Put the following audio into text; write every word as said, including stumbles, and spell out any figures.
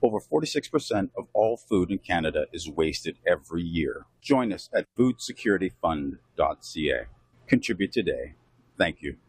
Over forty-six percent of all food in Canada is wasted every year. Join us at food security fund dot c a. Contribute today. Thank you.